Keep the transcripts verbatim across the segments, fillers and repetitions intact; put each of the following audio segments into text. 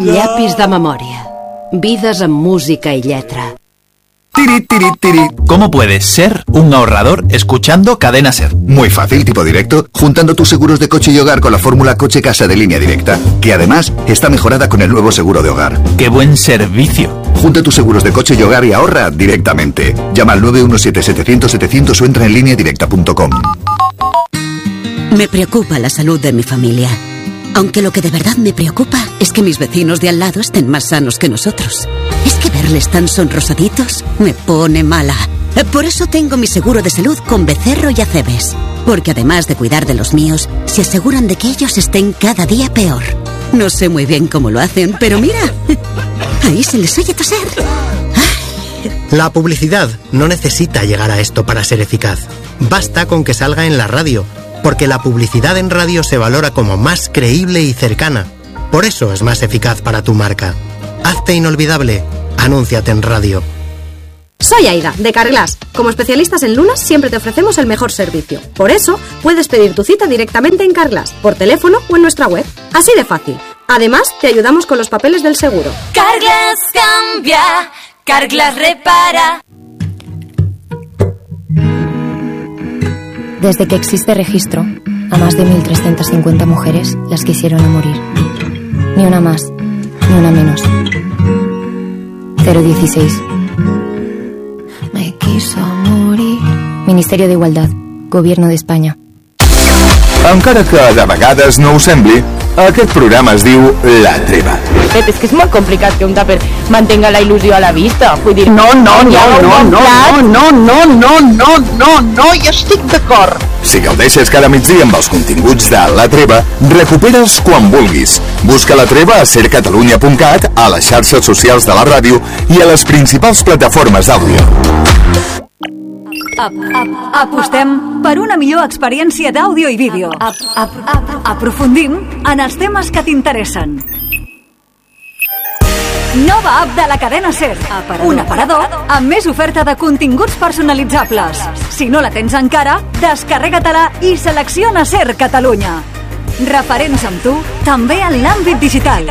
Llapis de memòria. Vides amb música y letra. Tiri, tiri, tiri. ¿Cómo puedes ser un ahorrador escuchando Cadena Ser? Muy fácil, tipo directo, juntando tus seguros de coche y hogar con la fórmula Coche Casa de Línea Directa, que además está mejorada con el nuevo seguro de hogar. ¡Qué buen servicio! Junta tus seguros de coche y hogar y ahorra directamente. Llama al nueve uno siete, setecientos, setecientos o entra en línea directa punto com. Me preocupa la salud de mi familia. Aunque lo que de verdad me preocupa es que mis vecinos de al lado estén más sanos que nosotros. Es que verles tan sonrosaditos me pone mala. Por eso tengo mi seguro de salud con Becerro y Acebes. Porque además de cuidar de los míos, se aseguran de que ellos estén cada día peor. No sé muy bien cómo lo hacen, pero mira, ahí se les oye toser. La publicidad no necesita llegar a esto para ser eficaz. Basta con que salga en la radio, porque la publicidad en radio se valora como más creíble y cercana. Por eso es más eficaz para tu marca. Hazte inolvidable. Anúnciate en radio. Soy Aida, de Carglass. Como especialistas en lunas siempre te ofrecemos el mejor servicio. Por eso, puedes pedir tu cita directamente en Carglass, por teléfono o en nuestra web. Así de fácil. Además, te ayudamos con los papeles del seguro. Carglass cambia, Carglass repara. Desde que existe registro, a más de mil trescientas cincuenta mujeres las quisieron a morir. Ni una más, ni una menos. cero dieciséis. Me quiso morir. Ministerio de Igualdad, Gobierno de España. Encara que de vegades no ho sembli, aquest programa es diu La Treva. És que és molt complicat que un tàper mantenga la il·lusió a la vista. Vull dir, no, no, no, no, no, no, no, no, no, no, no, no, jo estic d'acord. Si gaudeixes cada migdia amb els continguts de La Treva, recuperes quan vulguis. Busca La Treva a ser catalunya punt cat, a les xarxes socials de la ràdio i a les principals plataformes d'àudio. Ap, ap, apostem per una millor experiència d'àudio i vídeo. Ap, ap, ap, aprofundim en els temes que t'interessen. Nova app de la cadena SER. Aparador. Un aparador amb més oferta de continguts personalitzables. Si no la tens encara, descarrega-te-la i selecciona SER Catalunya. Referents amb tu, també en l'àmbit digital.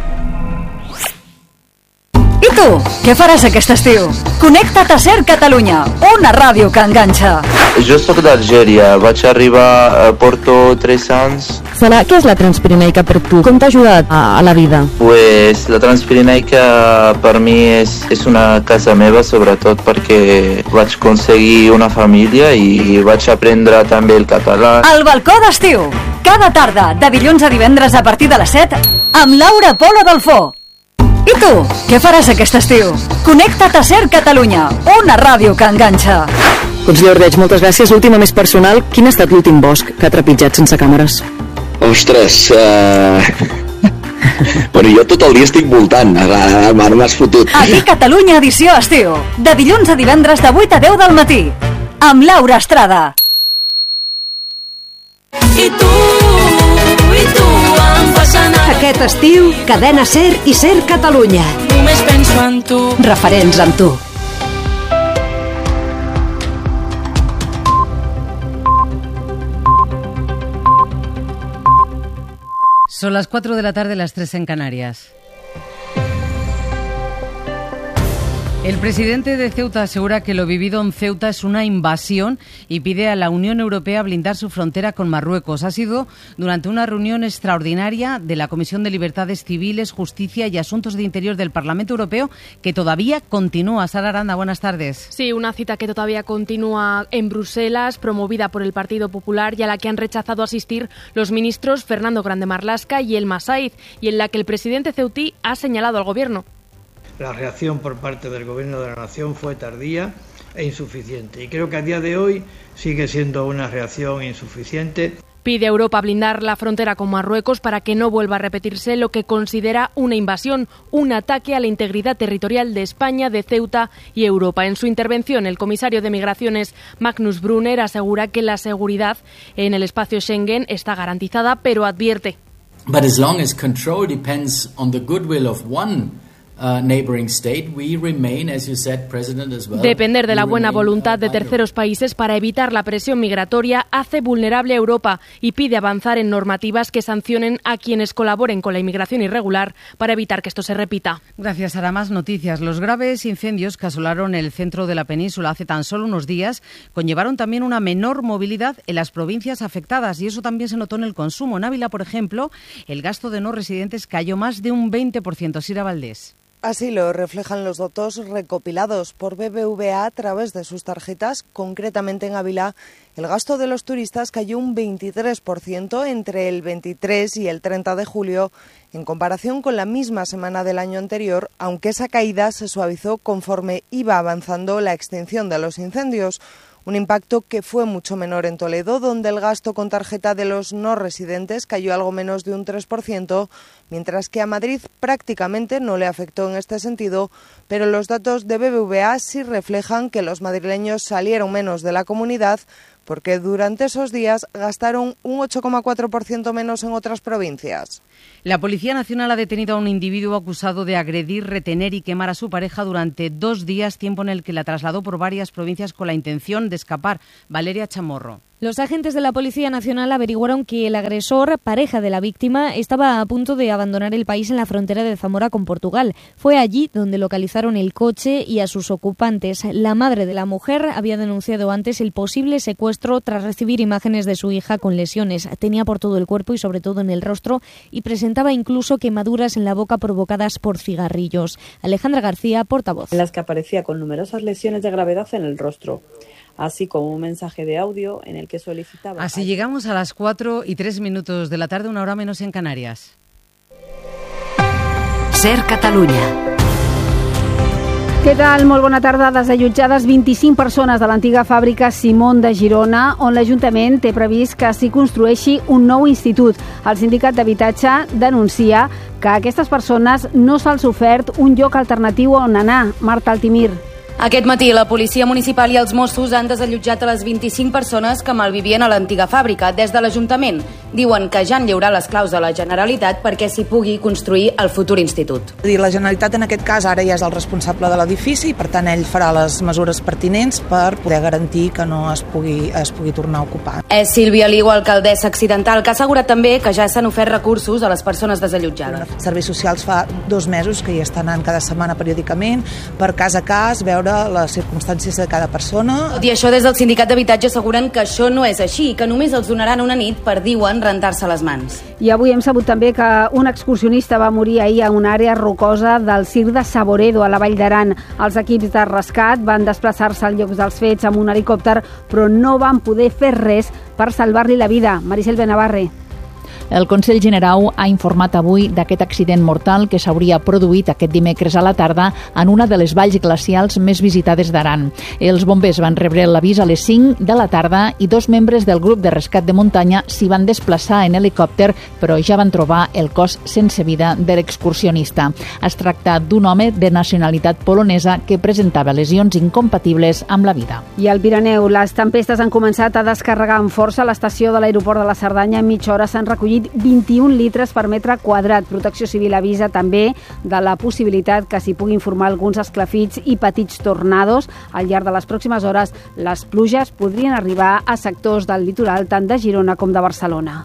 I tu, què faràs aquest estiu? Connecta't a SER Catalunya, una ràdio que enganxa. Jo soc d'Algèria, vaig arribar a Porto tres anys. Sana, què és la Transpirenaica per tu? Com t'ha ajudat a, a la vida? Pues la Transpirenaica per mi és, és una casa meva, sobretot perquè vaig aconseguir una família i vaig aprendre també el català. El balcó d'estiu, cada tarda, de dilluns a divendres a partir de les set, amb Laura Polo Delfó. I tu, què faràs aquest estiu? Connecta't a SER Catalunya, una ràdio que enganxa. Conseller Ordeig, moltes gràcies. L'última més personal, quin ha estat l'últim bosc que ha trepitjat sense càmeres? Ostres, uh... bueno, jo tot el dia estic voltant, ara m'has fotut. Aquí Catalunya edició estiu, de dilluns a divendres de vuit a deu del matí, amb Laura Estrada. I tu, i tu em fas anar. Aquest estiu, Cadena SER i SER Catalunya. Només penso en tu. Referents amb tu. Son las cuatro de la tarde, las tres en Canarias. El presidente de Ceuta asegura que lo vivido en Ceuta es una invasión y pide a la Unión Europea blindar su frontera con Marruecos. Ha sido durante una reunión extraordinaria de la Comisión de Libertades Civiles, Justicia y Asuntos de Interior del Parlamento Europeo, que todavía continúa. Sara Aranda, buenas tardes. Sí, una cita que todavía continúa en Bruselas, promovida por el Partido Popular y a la que han rechazado asistir los ministros Fernando Grande Marlaska y Elma Saiz, y en la que el presidente ceutí ha señalado al gobierno. La reacción por parte del Gobierno de la Nación fue tardía e insuficiente. Y creo que a día de hoy sigue siendo una reacción insuficiente. Pide a Europa blindar la frontera con Marruecos para que no vuelva a repetirse lo que considera una invasión, un ataque a la integridad territorial de España, de Ceuta y Europa. En su intervención, el comisario de Migraciones, Magnus Brunner, asegura que la seguridad en el espacio Schengen está garantizada, pero advierte. But as long as control depends on the goodwill of one uh, neighboring state. We remain, as you said, President, as well. Depender de la We buena remain, voluntad uh, de vital. terceros países para evitar la presión migratoria hace vulnerable a Europa y pide avanzar en normativas que sancionen a quienes colaboren con la inmigración irregular para evitar que esto se repita. Gracias, Sara. Más noticias. Los graves incendios que asolaron el centro de la península hace tan solo unos días conllevaron también una menor movilidad en las provincias afectadas y eso también se notó en el consumo. En Ávila, por ejemplo, el gasto de no residentes cayó más de un veinte por ciento. Sira Valdés. Así lo reflejan los datos recopilados por B B V A a través de sus tarjetas. Concretamente en Ávila, el gasto de los turistas cayó un veintitrés por ciento entre el veintitrés y el treinta de julio, en comparación con la misma semana del año anterior, aunque esa caída se suavizó conforme iba avanzando la extinción de los incendios. Un impacto que fue mucho menor en Toledo, donde el gasto con tarjeta de los no residentes cayó algo menos de un tres por ciento, mientras que a Madrid prácticamente no le afectó en este sentido, pero los datos de B B V A sí reflejan que los madrileños salieron menos de la comunidad, porque durante esos días gastaron un ocho coma cuatro por ciento menos en otras provincias. La Policía Nacional ha detenido a un individuo acusado de agredir, retener y quemar a su pareja durante dos días, tiempo en el que la trasladó por varias provincias con la intención de escapar. Valeria Chamorro. Los agentes de la Policía Nacional averiguaron que el agresor, pareja de la víctima, estaba a punto de abandonar el país en la frontera de Zamora con Portugal. Fue allí donde localizaron el coche y a sus ocupantes. La madre de la mujer había denunciado antes el posible secuestro tras recibir imágenes de su hija con lesiones. Tenía por todo el cuerpo y sobre todo en el rostro y presentaba incluso quemaduras en la boca provocadas por cigarrillos. Alejandra García, portavoz. En las que aparecía con numerosas lesiones de gravedad en el rostro, así como un mensaje de audio en el que solicitaba... Así llegamos a las cuatro y tres minutos de la tarde, una hora menos en Canarias. Ser Catalunya. Què tal? Molt bona tarda. Desallotjades vint-i-cinc persones de l'antiga fàbrica Simón de Girona, on l'Ajuntament té previst que s'hi construeixi un nou institut. El sindicat d'habitatge denuncia que a aquestes persones no se'ls ha ofert un lloc alternatiu on anar. Marta Altimir. Aquest matí la policia municipal i els Mossos han desallotjat a les vint-i-cinc persones que malvivien a l'antiga fàbrica. Des de l'Ajuntament diuen que ja han lliurat les claus a la Generalitat perquè s'hi pugui construir el futur institut. La Generalitat en aquest cas ara ja és el responsable de l'edifici i per tant ell farà les mesures pertinents per poder garantir que no es pugui, es pugui tornar a ocupar. És Sílvia Liu, alcaldessa accidental, que ha assegurat també que ja s'han ofert recursos a les persones desallotjades. Els serveis socials fa dos mesos que hi estan anant cada setmana periòdicament per cas a cas veure les circumstàncies de cada persona. Tot i això, des del sindicat d'habitatge asseguren que això no és així i que només els donaran una nit per, diuen, rentar-se les mans. I avui hem sabut també que un excursionista va morir ahir a una àrea rocosa del circ de Saboredo, a la Vall d'Aran. Els equips de rescat van desplaçar-se al lloc dels fets amb un helicòpter, però no van poder fer res per salvar-li la vida. Maricel Benavarre. El Consell Generau ha informat avui d'aquest accident mortal que s'hauria produït aquest dimecres a la tarda en una de les valls glacials més visitades d'Aran. Els bombers van rebre l'avís a les cinc de la tarda i dos membres del grup de rescat de muntanya s'hi van desplaçar en helicòpter, però ja van trobar el cos sense vida de l'excursionista. Es tracta d'un home de nacionalitat polonesa que presentava lesions incompatibles amb la vida. I al Pirineu, les tempestes han començat a descarregar amb força a l'estació de l'aeroport de la Cerdanya. En mitja hora s'han recollit vint-i-un litres per metre quadrat. Protecció Civil avisa també de la possibilitat que s'hi puguin formar alguns esclafits i petits tornados. Al llarg de les pròximes hores, les pluges podrien arribar a sectors del litoral tant de Girona com de Barcelona.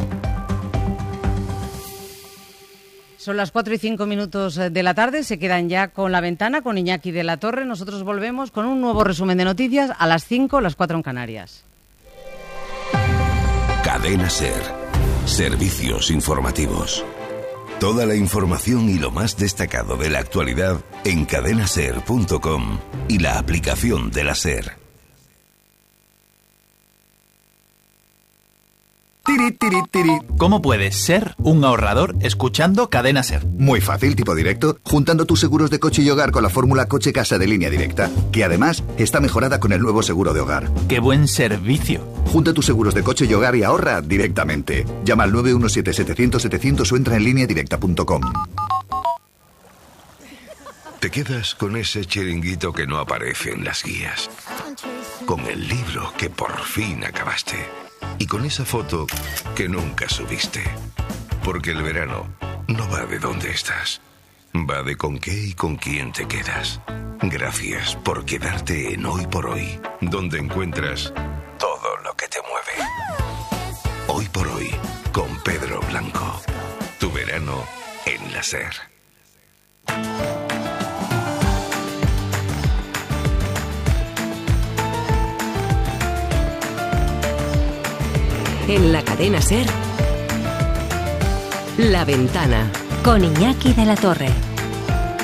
Son las cuatro y cinco minutos de la tarde, se quedan ya con La Ventana, con Iñaki de la Torre. Nosotros volvemos con un nuevo resumen de noticias a las cinco, las cuatro en Canarias. Cadena SER. Servicios informativos. Toda la información y lo más destacado de la actualidad en cadena ser punto com y la aplicación de la SER. Tiri, tiri, tiri. ¿Cómo puedes ser un ahorrador escuchando Cadena SER? Muy fácil, tipo directo, juntando tus seguros de coche y hogar con la fórmula coche-casa de Línea Directa, que además está mejorada con el nuevo seguro de hogar. ¡Qué buen servicio! Junta tus seguros de coche y hogar y ahorra directamente. Llama al nueve uno siete setecientos setecientos o entra en línea directa punto com. Te quedas con ese chiringuito que no aparece en las guías, con el libro que por fin acabaste y con esa foto que nunca subiste, porque el verano no va de dónde estás, va de con qué y con quién te quedas. Gracias por quedarte en Hoy por Hoy, donde encuentras todo lo que te mueve. Hoy por Hoy, con Pedro Blanco. Tu verano en la SER. En la cadena SER, La Ventana, con Iñaki de la Torre.